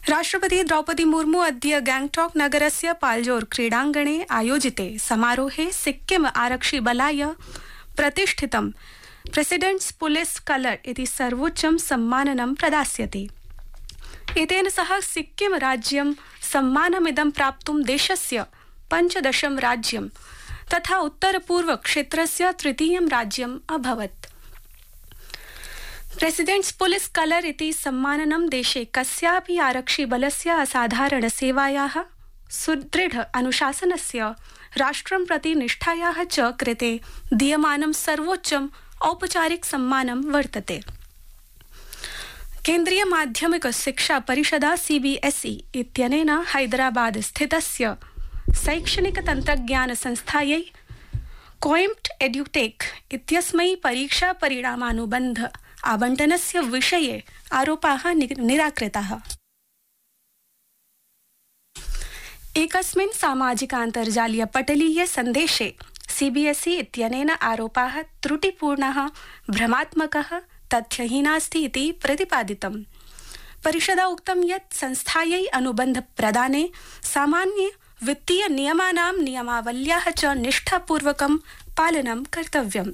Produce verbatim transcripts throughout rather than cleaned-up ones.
राष्ट्रपति द्रौपदी मुर्मू अद्य गैंगटॉक नगरस्य पाल्जोर क्रीडाङ्गणे आयोजिते समारोहे सिक्किम आरक्षिबलाय प्रतिष्ठितं प्रेसिडेंट्स पुलिस कलर इति सर्वोच्चं सम्माननं प्रदास्यते। एतेन सह सिक्किम राज्यं सम्मानमिदं प्राप्तुं देशस्य पञ्चदशं राज्यं तथा उत्तरपूर्व क्षेत्रस्य तृतीयं राज्यम् अभवत्। प्रेसिडेंट्स पुलिस कलर इति सम्माननं देशे कस्यापि आरक्षिबलस्य असाधारण सेवायाः सुदृढ अनुशासनस्य राष्ट्रं प्रति निष्ठायाः च कृते दीयमानं सर्वोच्चम् औपचारिक सम्मानं वर्तते। केन्द्रीय माध्यमिक शिक्षा परिषदा सीबीएसई इत्यनेन हैदराबाद स्थितस्य शैक्षणिक तन्त्रज्ञान संस्थायै कोइम्प्ट एड्युटेक इत्यस्मै परीक्षा परिणामानुबन्ध आवंटनस्य विषये आरोपाः निराकृताः। एकस्मिन् सामाजिकान्तर्जालीय पटलीय सन्देशे सीबीएसई इत्यनेन आरोपाः त्रुटिपूर्णः, भ्रमात्मकः, तथ्यहीनास्ति इति प्रतिपादितम्। परिषदा उक्तं यत् संस्थायै अनुबन्ध प्रदाने सामान्य वित्तीय नियमानां नियमावल्याः च निष्ठापूर्वकं पालनं कर्तव्यम्।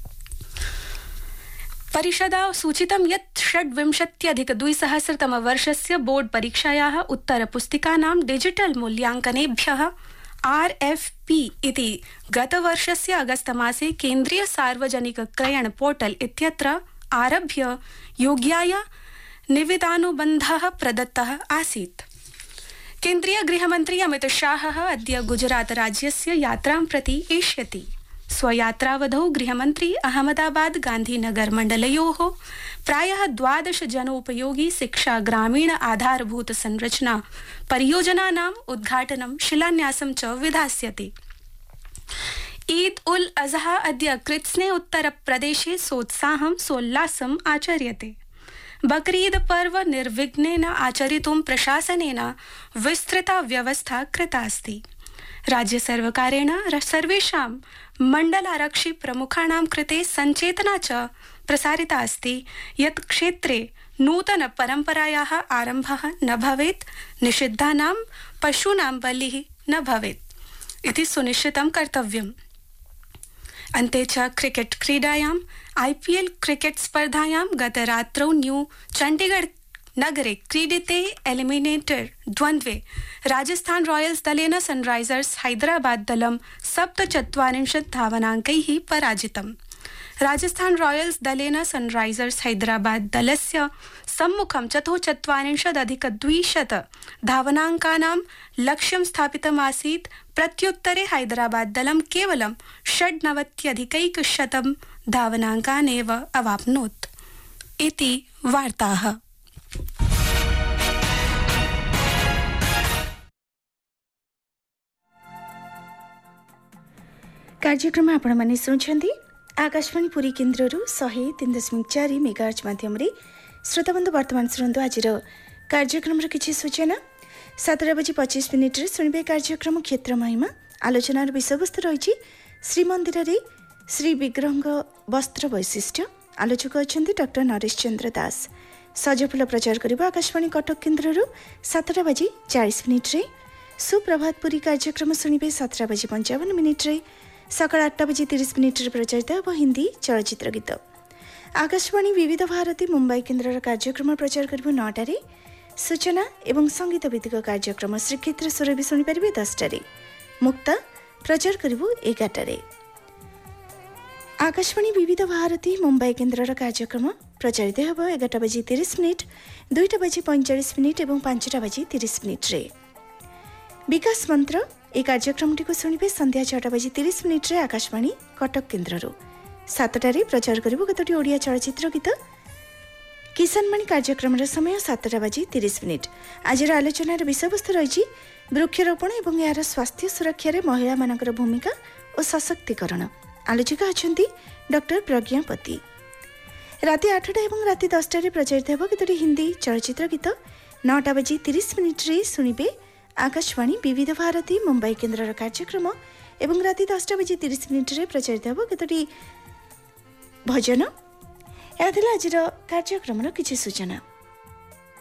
परिषदा सूचितं यत् षड्विंशत्यधिक द्विसहस्रतमवर्षस्य बोर्ड परीक्षायाः उत्तरपुस्तिकानां डिजिटल मूल्यांकनेभ्यः आरएफपी इति गतवर्षस्य अगस्तमासे केन्द्रीय सार्वजनिक क्रयण पोर्टल इत्यत्र आरभ्य योग्याय निविदानुबन्धः प्रदत्तः आसीत्। केन्द्रीय गृहमन्त्री अमित शाहः अद्य गुजरात राज्यस्य यात्रां प्रति एष्यति। स्वयात्रावधौ गृहमन्त्री अहमदाबाद गांधीनगर मण्डलयोः प्रायः द्वादश जनोपयोगी शिक्षा ग्रामीण आधारभूत संरचना परियोजनानाम् उद्घाटनं शिलान्यासं च विधास्यति। ईद उल अजहा अद्य कृत्स्ने उत्तर प्रदेशे सोत्साहं सोल्लासम् आचर्यते। बकरीद पर्व निर्विघ्नेन आचरितुं प्रशासनेन विस्तृता व्यवस्था कृता अस्ति। राज्य सर्वकारेण सर्वेषां मण्डलारक्षि प्रमुखाणां कृते सञ्चेतना च प्रसारिता अस्ति यत् क्षेत्रे नूतन परम्परायाः आरम्भः न भवेत्, निषिद्धानां पशूनां बलिः न भवेत् इति सुनिश्चितं कर्तव्यम्। अन्ते च क्रिकेट क्रीडायां आईपीएल क्रिकेट स्पर्धायां गतरात्रौ न्यू चण्डीगढ़ नगरे क्रीडिते एलिमिनेटर द्वन्द्वे राजस्थान रॉयल्स दलेन सनराइजर्स हैदराबाद दलं सप्तचत्वारिंशत् धावनाङ्कैः पराजितम्। राजस्थान रॉयल्स दलेन सनराइजर्स हैदराबाद दलस्य सम्मुखं चतुश्चत्वारिंशदधिक द्विशत धावनाङ्कानां लक्ष्यं स्थापितमासीत्। प्रत्युत्तरे हैदराबाद दलं केवलं षड्नवत्यधिकैकशतं धावनाङ्कान् एव अवाप्नोत् इति वार्ताः। कार्यक्रम आपण माने सुनछंदी आकाशवाणी पुरी केन्द्ररू शहे तीन दशमिक चार मेगाहर्ट्ज माध्यम श्रोताबंधु वर्तमान शुणु आज कार्यक्रम किसी सूचना सातटा बजी पच्चीस मिनिट शुणे कार्यक्रम क्षेत्र महिमा आलोचनार विषयवस्तु रही श्रीमंदिर रे श्री विग्रह वस्त्र वैशिष्ट्य आलोचक अच्छा डॉक्टर नरेश चंद्र दास सजफुल प्रचार करबा आकाशवाणी कटक केन्द्ररू सातटा बजी चालीस मिनिट सुप्रभात पुरी कार्यक्रम शुणे सातटा बजी पंचावन मिनिट सकाळ आठटा बजी तीस मिनिट प्रचारित अब हिंदी चलचित्र गीत आकाशवाणी विविध भारती मुंबई केन्द्र कार्यक्रम प्रचार करिबो नौटारे सूचना एवं संगीत भित्तिक कार्यक्रम श्रीक्षेत्र स्वर भी शुणिपारे दसटारे मुक्ता प्रचार करिबो एगारटारे आकाशवाणी विविध भारती मुंबई केन्द्र कार्यक्रम प्रचारित हेब एगारटा बजी तीस मिनिट दुईटा बजी पैंचाश मिनिट एवं पांचटा बजी तीस मिनिट विकास मंत्र ए कार्यक्रमटी को शुणे संध्या छटा बजी तीस मिनिट आकाशवाणी कटक केन्द्र सातटारे प्रचार करिबो केतोटी ओडिया चलचित्र गीत किसानमणि कार्यक्रम समय सातटा बजी तीस मिनिट आज आलोचनार विषयवस्तु रही वृक्षरोपण एवं यार स्वास्थ्य सुरक्षा महिला मानकर भूमिका और सशक्तिकरण आलोचिका अच्छा डॉक्टर प्रज्ञापति राति आठटा एवं राति दसटारे प्रचारित हेब केतोटी हिंदी चलचित्र गीत नौटा बजी तीस मिनिट शुणे आकाशवाणी विविध भारती मुंबई केन्द्र कार्यक्रम एवं राति दसटा बजी तीस मिनिट प्रचारित हेब केतोटी भजन। यह आज कार्यक्रम किसी सूचना।